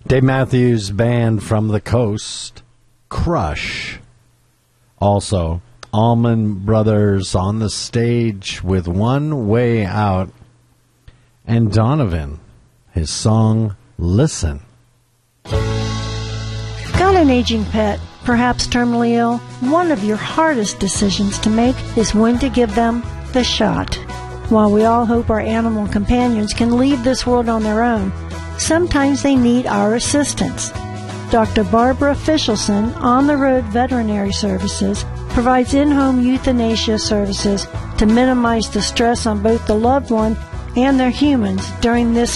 Dave Matthews Band from the Coast, Crush. Also, Allman Brothers on the stage with One Way Out. And Donovan, his song, Listen. Got an aging pet, perhaps terminally ill? One of your hardest decisions to make is when to give them the shot. While we all hope our animal companions can leave this world on their own, sometimes they need our assistance. Dr. Barbara Fischelson, On the Road Veterinary Services, provides in-home euthanasia services to minimize the stress on both the loved one and their humans during this